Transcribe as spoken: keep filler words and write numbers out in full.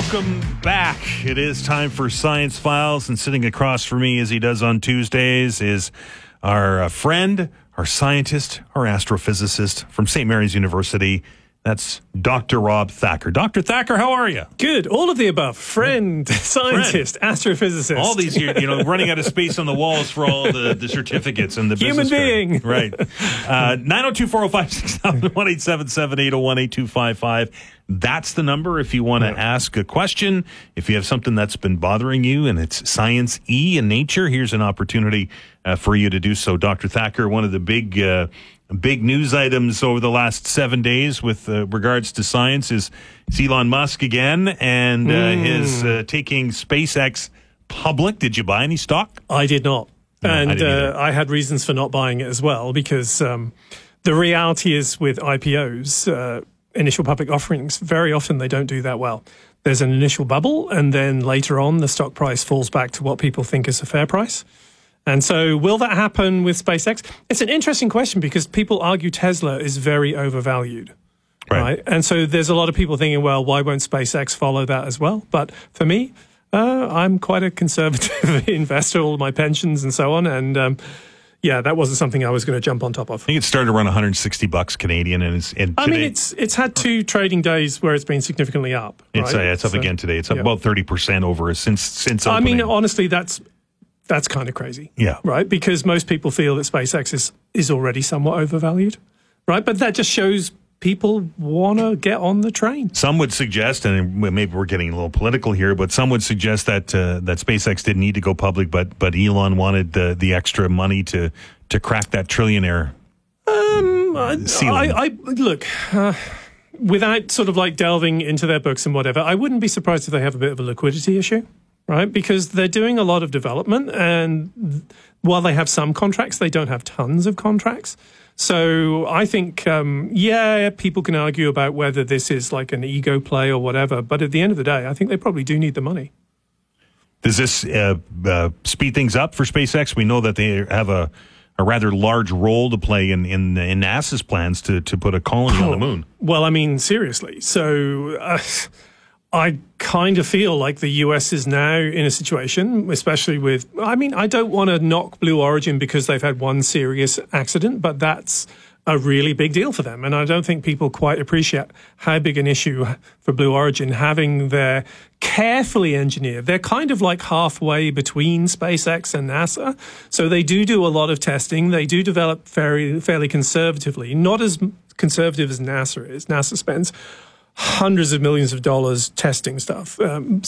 welcome back. It is time for Science Files, and sitting across from me, as he does on Tuesdays, is our uh, friend, our scientist, our astrophysicist from Saint Mary's University. That's Doctor Rob Thacker. Doctor Thacker, how are you? Good. All of the above. Friend, scientist, friend. Astrophysicist. All these, you know, running out of space on the walls for all the, the certificates and the human business being. Card. Right. Uh, nine oh two, four oh five, six thousand, one eight seven seven, eight oh one, eight two five five. That's the number if you want to yeah. ask a question. If you have something that's been bothering you and it's science-y in nature, here's an opportunity uh, for you to do so. Doctor Thacker, one of the big... Uh, Big news items over the last seven days with uh, regards to science is, is Elon Musk again and uh, mm. his uh, taking SpaceX public. Did you buy any stock? I did not. No, and I, uh, I had reasons for not buying it as well, because um, the reality is with I P Os, uh, initial public offerings, very often they don't do that well. There's an initial bubble, and then later on the stock price falls back to what people think is a fair price. And so will that happen with SpaceX? It's an interesting question because people argue Tesla is very overvalued, right? right? And so there's a lot of people thinking, well, why won't SpaceX follow that as well? But for me, uh, I'm quite a conservative investor, all my pensions and so on. And um, yeah, that wasn't something I was going to jump on top of. I think it started around one hundred sixty bucks Canadian. And it's and I today, mean, it's it's had two trading days where it's been significantly up. It's, right? uh, it's up so, again today. It's up yeah. about thirty percent over since, since I opening. mean, honestly, that's... That's kind of crazy. Yeah. Right? Because most people feel that SpaceX is, is already somewhat overvalued. Right? But that just shows people want to get on the train. Some would suggest, and maybe we're getting a little political here, but some would suggest that uh, that SpaceX didn't need to go public, but but Elon wanted the, the extra money to, to crack that trillionaire um, ceiling. I, I, look, uh, without sort of like delving into their books and whatever, I wouldn't be surprised if they have a bit of a liquidity issue. Right, because they're doing a lot of development, and while they have some contracts, they don't have tons of contracts. So I think, um, yeah, people can argue about whether this is like an ego play or whatever, but at the end of the day, I think they probably do need the money. Does this uh, uh, speed things up for SpaceX? We know that they have a, a rather large role to play in, in, in NASA's plans to, to put a colony oh, on the moon. Well, I mean, seriously. So... Uh, I kind of feel like the U S is now in a situation, especially with, I mean, I don't want to knock Blue Origin because they've had one serious accident, but that's a really big deal for them. And I don't think people quite appreciate how big an issue for Blue Origin having their carefully engineered, they're kind of like halfway between SpaceX and NASA. So they do do a lot of testing. They do develop very, fairly conservatively, not as conservative as NASA is. NASA spends hundreds of millions of dollars testing stuff. Um,